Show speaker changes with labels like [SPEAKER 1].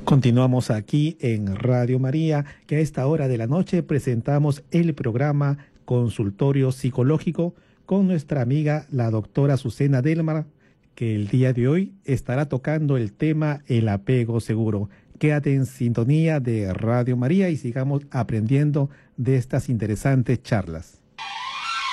[SPEAKER 1] Continuamos aquí en Radio María, que a esta hora de la noche presentamos el programa Consultorio Psicológico con nuestra amiga la doctora Azucena Delmar, que el día de hoy estará tocando el tema el apego seguro. Quédate en sintonía de Radio María y sigamos aprendiendo de estas interesantes charlas.